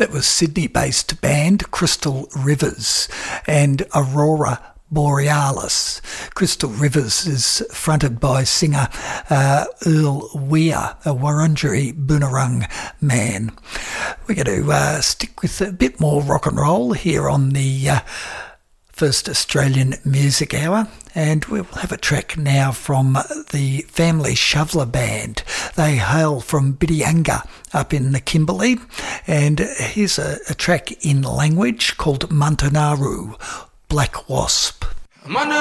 That was Sydney-based band Crystal Rivers and Aurora Borealis. Crystal Rivers is fronted by singer Earl Weir, a Wurundjeri Boonwurrung man. We're going to stick with a bit more rock and roll here on the First Australian Music Hour, and we'll have a track now from the Family Shoveler Band. They hail from Bidyanga up in the Kimberley, and here's a track in language called Mantanaru, Black Wasp.